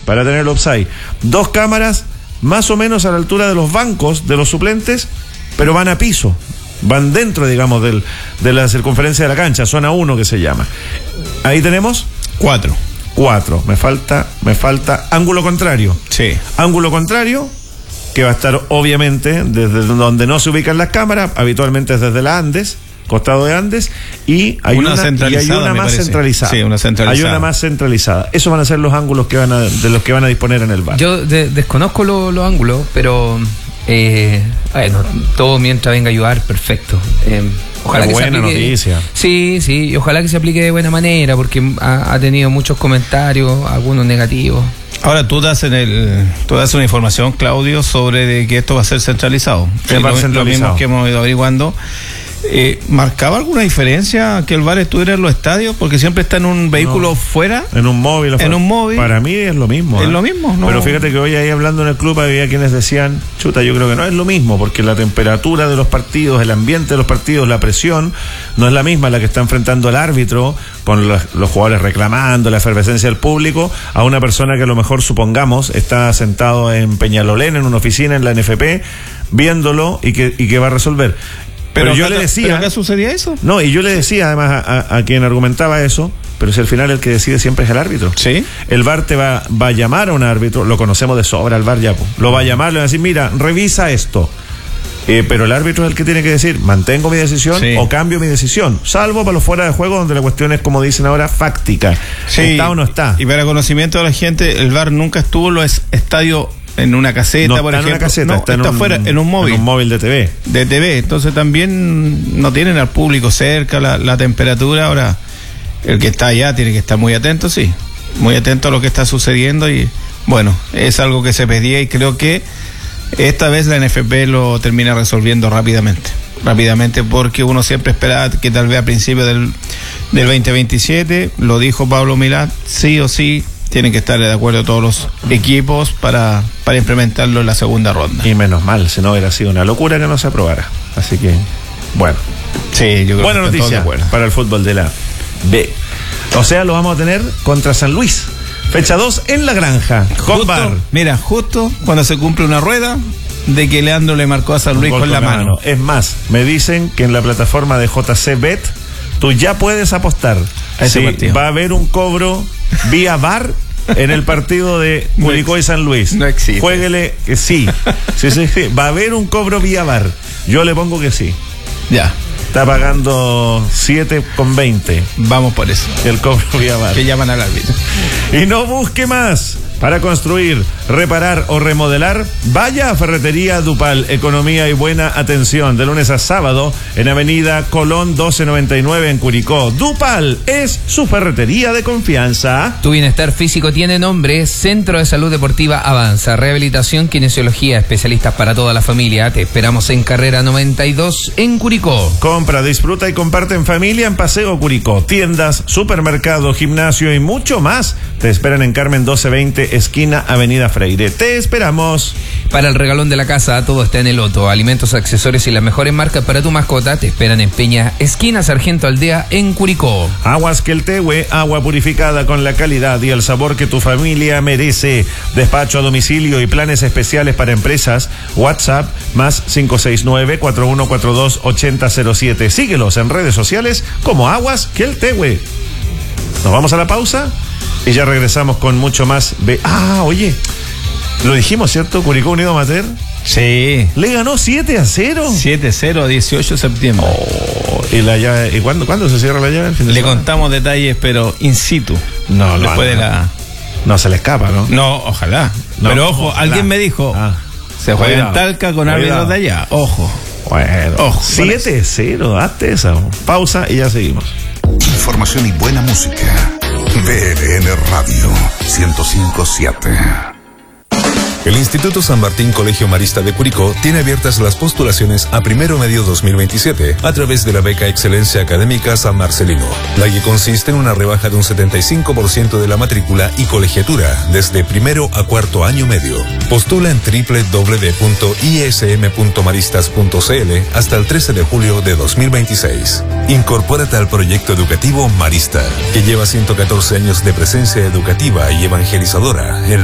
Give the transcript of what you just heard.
para tener el offside. 2 cámaras más o menos a la altura de los bancos de los suplentes, pero van a piso. Van dentro, digamos, de la circunferencia de la cancha, zona 1 que se llama. Ahí tenemos 4. Me falta ángulo contrario. Sí. Ángulo contrario, que va a estar obviamente desde donde no se ubican las cámaras, habitualmente es desde la Andes, costado de Andes, y hay una más centralizada. Sí, una centralizada. Hay una más centralizada. Esos van a ser los ángulos de los que van a disponer en el VAR. Yo desconozco los ángulos, pero bueno, todo mientras venga a ayudar, perfecto. Ojalá que buena noticia. Sí, y ojalá que se aplique de buena manera, porque ha tenido muchos comentarios, algunos negativos. Ahora tú das una información, Claudio, sobre que esto va a ser centralizado. Lo mismo que hemos ido averiguando. ¿Marcaba alguna diferencia que el VAR estuviera en los estadios? Porque siempre está en un vehículo fuera. En un móvil. En un móvil. Para mí es lo mismo. Es lo mismo, ¿no? Pero fíjate que hoy ahí hablando en el club había quienes decían, chuta, yo creo que no es lo mismo, porque la temperatura de los partidos, el ambiente de los partidos, la presión, no es la misma la que está enfrentando el árbitro, con los jugadores reclamando, la efervescencia del público, a una persona que a lo mejor, supongamos, está sentado en Peñalolén, en una oficina en la NFP, viéndolo y que va a resolver. Pero yo le decía... ¿Pero acá sucedía eso? No, y yo le decía además a quien argumentaba eso, pero si al final el que decide siempre es el árbitro. Sí. El VAR te va a llamar a un árbitro, lo conocemos de sobra el VAR ya, lo va a llamar, le va a decir, mira, revisa esto. Pero el árbitro es el que tiene que decir, mantengo mi decisión o cambio mi decisión, salvo para los fuera de juego donde la cuestión es, como dicen ahora, fáctica. Sí. ¿Está o no está? Y para conocimiento de la gente, el VAR nunca estuvo en los estadios en una caseta, por ejemplo. Está afuera, en un móvil. En un móvil de TV. De TV. Entonces también no tienen al público cerca, la temperatura. Ahora, el que está allá tiene que estar muy atento, sí. Muy atento a lo que está sucediendo. Y bueno, es algo que se pedía y creo que esta vez la NFP lo termina resolviendo rápidamente, porque uno siempre esperaba que tal vez a principios del 2027, lo dijo Pablo Milad, sí o sí tienen que estar de acuerdo todos los equipos para implementarlo en la segunda ronda. Y menos mal, si no hubiera sido una locura que no se aprobara. Así que, bueno. Sí, yo creo buena que noticia para el fútbol de la B. O sea, lo vamos a tener contra San Luis. Fecha 2 en La Granja, con VAR. Mira, justo cuando se cumple una rueda de que Leandro le marcó a San Luis con la mano. Es más, me dicen que en la plataforma de JC Bet tú ya puedes apostar a ese partido. Va a haber un cobro vía VAR en el partido de Curicó y San Luis. No existe. Juéguele que sí. Sí. Va a haber un cobro vía VAR. Yo le pongo que sí. Ya. Está pagando 7,20. Vamos por eso. El cobro vía VAR. Que llaman al árbitro. Y no busque más. Para construir, reparar o remodelar, vaya a Ferretería Dupal. Economía y buena atención. De lunes a sábado en Avenida Colón 1299 en Curicó. Dupal es su ferretería de confianza. Tu bienestar físico tiene nombre. Centro de Salud Deportiva Avanza. Rehabilitación, kinesiología, especialistas para toda la familia. Te esperamos en Carrera 92 en Curicó. Compra, disfruta y comparte en familia en Paseo Curicó. Tiendas, supermercado, gimnasio y mucho más. Te esperan en Carmen 1220, esquina Avenida Freire. Te esperamos. Para el regalón de la casa, todo está en el Otto. Alimentos, accesorios y las mejores marcas para tu mascota te esperan en Peña, esquina Sargento Aldea, en Curicó. Aguas Queltehue, agua purificada con la calidad y el sabor que tu familia merece. Despacho a domicilio y planes especiales para empresas. WhatsApp más 569-4142-8007. Síguelos en redes sociales como Aguas Queltehue. Nos vamos a la pausa y ya regresamos con mucho más. Oye, lo dijimos, ¿cierto? Curicó Unido Amateur. Sí. Le ganó 7-0. 7-0 a 18 de septiembre. ¿Y la llave? ¿Y cuándo se cierra la llave? Le contamos detalles, pero in situ. No, después no se le escapa, ¿no? No, ojalá. No, pero ojo, alguien me dijo, se juega en Talca con árbitros de allá. Ojo. Bueno, ojo. 7-0, hazte esa. Pausa y ya seguimos. Información y buena música. BLN Radio 105.7. El Instituto San Martín Colegio Marista de Curicó tiene abiertas las postulaciones a primero medio 2027 a través de la beca Excelencia Académica San Marcelino, la que consiste en una rebaja de un 75% de la matrícula y colegiatura desde primero a cuarto año medio. Postula en www.ism.maristas.cl hasta el 13 de julio de 2026. Incorpórate al proyecto educativo Marista, que lleva 114 años de presencia educativa y evangelizadora en